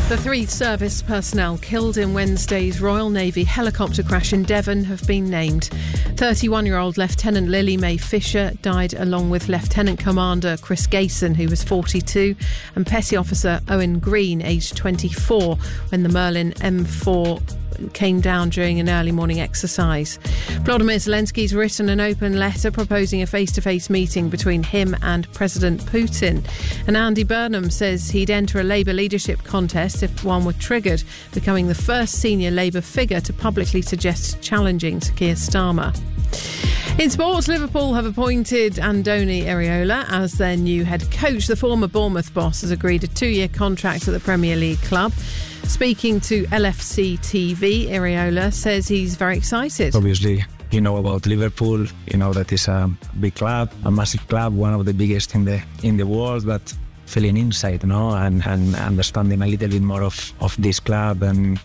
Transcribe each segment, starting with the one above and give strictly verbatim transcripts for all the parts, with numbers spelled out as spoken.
The three service personnel killed in Wednesday's Royal Navy helicopter crash in Devon have been named. thirty-one-year-old Lieutenant Lily Mae Fisher died along with Lieutenant Commander Chris Gayson, who was forty-two, and Petty Officer Owen Green, aged twenty-four, when the Merlin M four came down during an early morning exercise. Volodymyr Zelensky's written an open letter proposing a face-to-face meeting between him and President Putin. And Andy Burnham says he'd enter a Labour leadership contest if one were triggered, becoming the first senior Labour figure to publicly suggest challenging Sir Keir Starmer. In sports, Liverpool have appointed Andoni Iraola as their new head coach. The former Bournemouth boss has agreed a two-year contract at the Premier League club. Speaking to L F C T V, Iraola says he's very excited. Obviously, you know about Liverpool. You know that it's a big club, a massive club, one of the biggest in the in the world. But feeling inside, you know, and, and understanding a little bit more of, of this club, and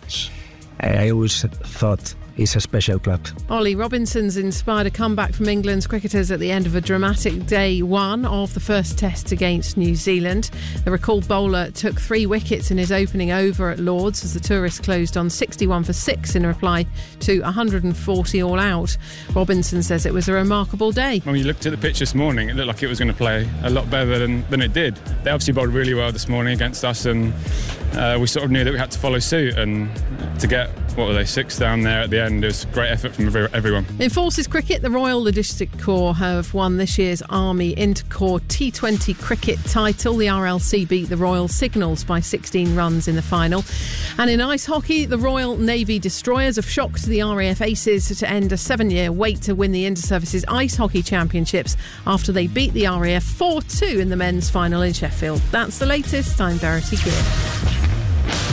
I always thought it's a special club. Ollie Robinson's inspired a comeback from England's cricketers at the end of a dramatic day one of the first test against New Zealand. The recalled bowler took three wickets in his opening over at Lords as the tourists closed on sixty-one for six in reply to one hundred forty all out. Robinson says it was a remarkable day. When we looked at the pitch this morning, it looked like it was going to play a lot better than, than it did. They obviously bowled really well this morning against us, and uh, we sort of knew that we had to follow suit, and to get, what were they, six down there at the end, it was great effort from everyone. In Forces cricket, the Royal Logistic Corps have won this year's Army Intercorps T twenty cricket title. The R L C beat the Royal Signals by sixteen runs in the final. And in ice hockey, the Royal Navy Destroyers have shocked the R A F Aces to end a seven-year wait to win the Inter-Services Ice Hockey Championships after they beat the R A F four two in the men's final in Sheffield. That's the latest. I'm Verity Greer.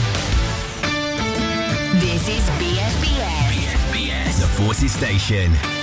This is B S B S. B S B S, the Forces Station.